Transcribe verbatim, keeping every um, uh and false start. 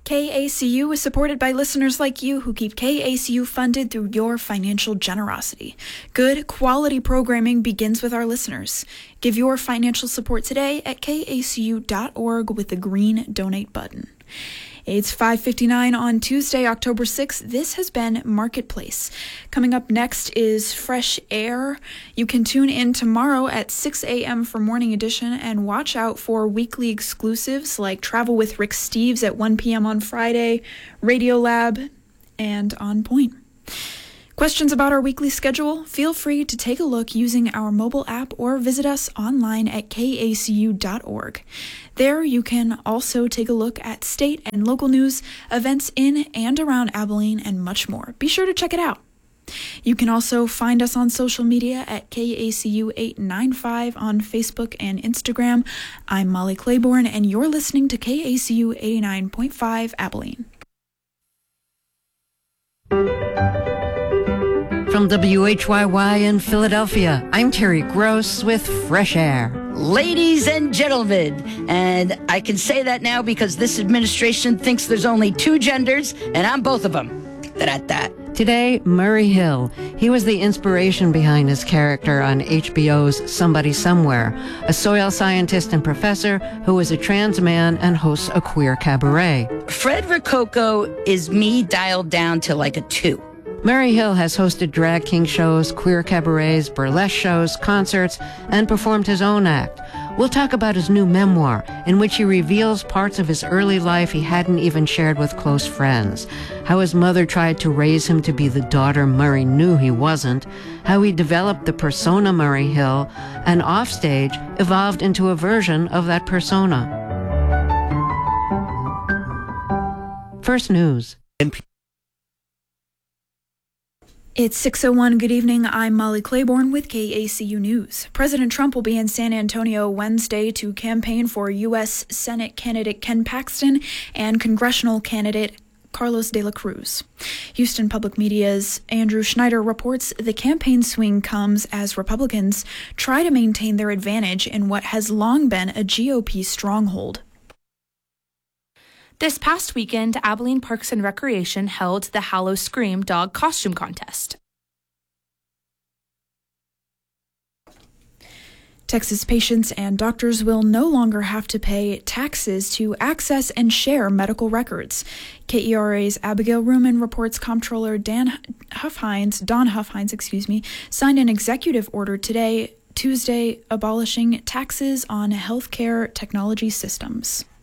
K A C U is supported by listeners like you who keep K A C U funded through your financial generosity. Good, quality programming begins with our listeners. Give your financial support today at K A C U dot org with the green donate button. It's five fifty-nine on Tuesday, October sixth. This has been Marketplace. Coming up next is Fresh Air. You can tune in tomorrow at six a.m. for Morning Edition and watch out for weekly exclusives like Travel with Rick Steves at one p.m. on Friday, Radio Lab, and On Point. Questions about our weekly schedule? Feel free to take a look using our mobile app or visit us online at K A C U dot org. There you can also take a look at state and local news, events in and around Abilene, and much more. Be sure to check it out. You can also find us on social media at K A C U eight ninety-five on Facebook and Instagram. I'm Molly Claiborne, and you're listening to K A C U eighty-nine point five Abilene. From W H Y Y in Philadelphia, I'm Terry Gross with Fresh Air. Ladies and gentlemen, and I can say that now because this administration thinks there's only two genders, and I'm both of them. Da-da-da. Today, Murray Hill. He was the inspiration behind his character on H B O's Somebody Somewhere, a soil scientist and professor who is a trans man and hosts a queer cabaret. Fred Rococo is me dialed down to like a two. Murray Hill has hosted drag king shows, queer cabarets, burlesque shows, concerts, and performed his own act. We'll talk about his new memoir, in which he reveals parts of his early life he hadn't even shared with close friends. How his mother tried to raise him to be the daughter Murray knew he wasn't. How he developed the persona Murray Hill, and offstage evolved into a version of that persona. First news. It's six oh one. Good evening. I'm Molly Claiborne with K A C U News. President Trump will be in San Antonio Wednesday to campaign for U S Senate candidate Ken Paxton and congressional candidate Carlos de la Cruz. Houston Public Media's Andrew Schneider reports the campaign swing comes as Republicans try to maintain their advantage in what has long been a G O P stronghold. This past weekend, Abilene Parks and Recreation held the Hallow Scream Dog Costume Contest. Texas patients and doctors will no longer have to pay taxes to access and share medical records. K E R A's Abigail Ruman reports Comptroller Dan Huffhines, Don Huffhines, excuse me, signed an executive order today, Tuesday, abolishing taxes on healthcare technology systems.